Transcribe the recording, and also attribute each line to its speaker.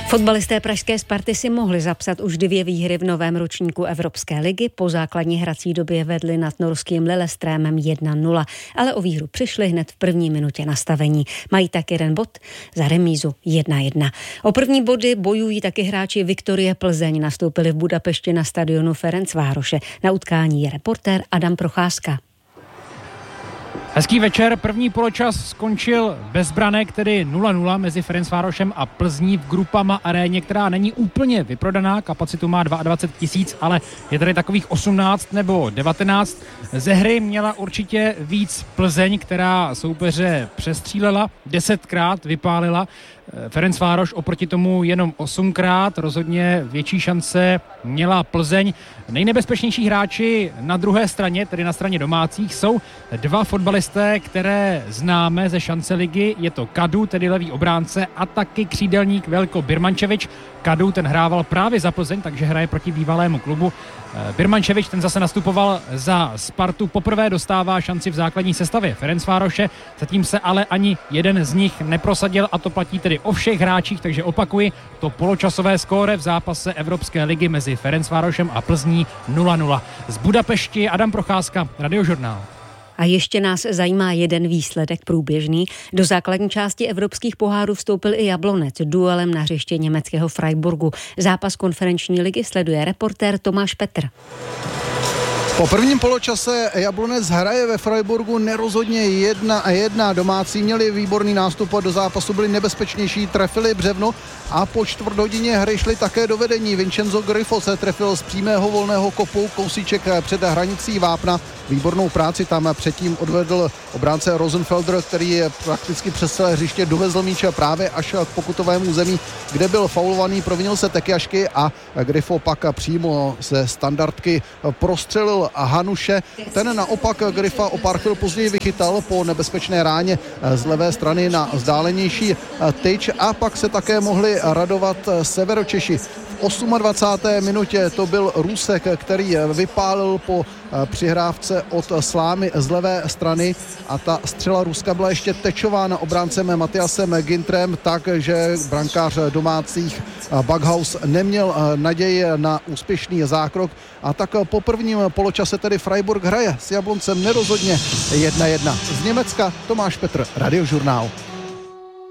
Speaker 1: Fotbalisté pražské Sparty si mohli zapsat už 2 výhry v novém ročníku Evropské ligy. Po základní hrací době vedli nad norským Lillestrémem 1-0, ale o výhru přišli hned v první minutě nastavení. Mají tak 1 bod za remízu 1-1. O první body bojují taky hráči Viktorie Plzeň. Nastoupili v Budapešti na stadionu Ferencvároše. Na utkání je reportér Adam Procházka.
Speaker 2: Hezký večer, první poločas skončil bez branek, tedy 0-0 mezi Ferencvárošem a Plzní v Groupama aréně, která není úplně vyprodaná, kapacitu má 22 000, ale je tady takových 18 nebo 19. Ze hry měla určitě víc Plzeň, která soupeře přestřílela, 10krát vypálila. Ferencvároš oproti tomu jenom 8krát, rozhodně větší šance měla Plzeň. Nejnebezpečnější hráči na druhé straně, tedy na straně domácích, jsou 2 fotbalisté, které známe ze šance ligy. Je to Kadu, tedy levý obránce, a taky křídelník Veljko Birmančevič. Kadu, ten hrával právě za Plzeň, takže hraje proti bývalému klubu. Birmančevič, ten zase nastupoval za Spartu, poprvé dostává šanci v základní sestavě Ferencvároše, zatím se ale ani jeden z nich neprosadil a to platí tedy o všech hráčích, takže opakuji, to poločasové skóre v zápase Evropské ligy mezi Ferencvárošem a Plzní 0-0. Z Budapešti Adam Procházka, Radiožurnál.
Speaker 1: A ještě nás zajímá jeden výsledek průběžný. Do základní části evropských pohárů vstoupil i Jablonec duelem na hřiště německého Freiburgu. Zápas konferenční ligy sleduje reportér Tomáš Petr.
Speaker 3: Po prvním poločase Jablonec hraje ve Freiburgu nerozhodně 1-1. Domácí měli výborný nástup do zápasu, byli nebezpečnější, trefili břevno a po čtvrthodině hry šli také do vedení. Vincenzo Grifo se trefil z přímého volného kopu, kousíček před hranicí vápna. Výbornou práci tam předtím odvedl obránce Rosenfelder, který prakticky přes celé hřiště dovezl míč právě až k pokutovému území, kde byl faulovaný, provinil se Tekiašky a Grifo pak přímo ze standardky prostřelil Hanuše. Ten naopak Grifa o pár chvil později vychytal po nebezpečné ráně z levé strany na vzdálenější tyč a pak se také mohli radovat Severočeši. V 28. minutě to byl Rusek, který vypálil po přihrávce od Slámy z levé strany a ta střela Ruska byla ještě tečována obráncem Matiasem Gintrem, takže brankář domácích Backhaus neměl naději na úspěšný zákrok a tak po prvním poločase tedy Freiburg hraje s Jabloncem nerozhodně 1-1. Z Německa Tomáš Petr, Radiožurnál.